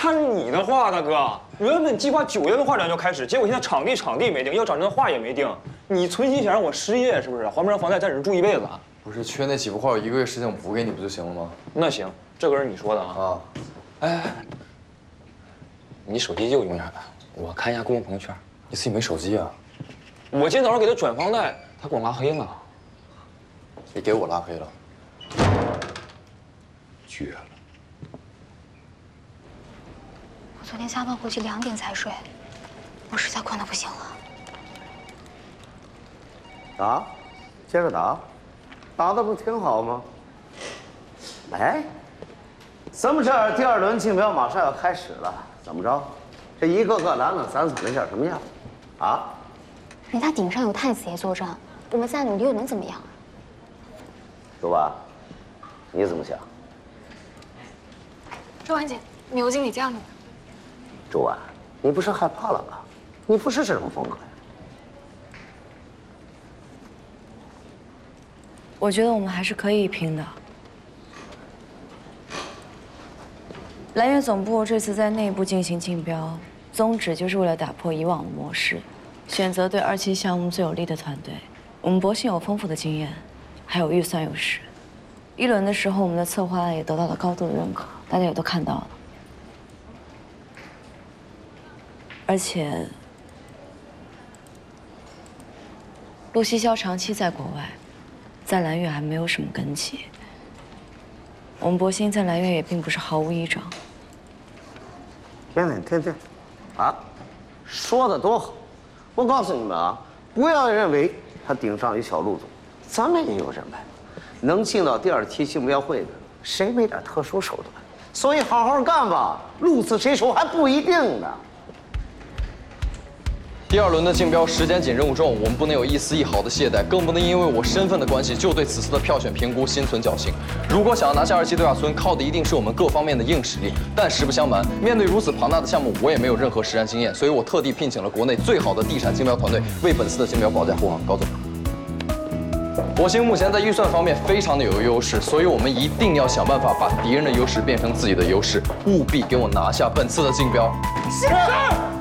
看你的话，大哥，原本计划9月份画展就开始，结果现在场地没定，要找人画也没定。你存心想让我失业是不是？还不上房贷，在这住一辈子？ 不是缺那几幅画，我1个月时间我补给你不就行了吗？ 那行，这可是你说的啊。 哎， 你手机就用上了，我看一下公众朋友圈。 你自己没手机啊？ 我今天早上给他转房贷，他给我拉黑了。 你给我拉黑了？ 绝了！ 我昨天下班回去2点才睡，我实在困得不行了。 打，接着打，打的不挺好吗？哎，怎么着？第2轮竞标马上要开始了，怎么着？这一个个懒懒散散的像什么样？啊？ 人家顶上有太子爷坐镇，我们再努力又能怎么样啊？ 周婉，你怎么想？ 周婉姐，牛经理叫你呢。 周婉，你不是害怕了吧？你不是这种风格呀。 我觉得我们还是可以拼的。蓝月总部这次在内部进行竞标，宗旨就是为了打破以往的模式，选择对2期项目最有利的团队。我们博信有丰富的经验，还有预算优势。1轮的时候，我们的策划案也得到了高度的认可，大家也都看到了。而且，陆西霄长期在国外，在蓝月还没有什么根基。我们博兴在蓝月也并不是毫无依仗。 听，啊，说的多好！我告诉你们啊，不要认为他顶上有小陆总，咱们也有人脉，能进到第2期竞标会的，谁没点特殊手段？所以好好干吧，鹿死谁手还不一定呢。 第2轮的竞标时间紧，任务重，我们不能有一丝一毫的懈怠，更不能因为我身份的关系就对此次的票选评估心存侥幸。如果想要拿下2期度假村，靠的一定是我们各方面的硬实力。但实不相瞒，面对如此庞大的项目，我也没有任何实战经验，所以我特地聘请了国内最好的地产竞标团队，为本次的竞标保驾护航。高总，博兴目前在预算方面非常的有优势，所以我们一定要想办法把敌人的优势变成自己的优势，务必给我拿下本次的竞标。 是。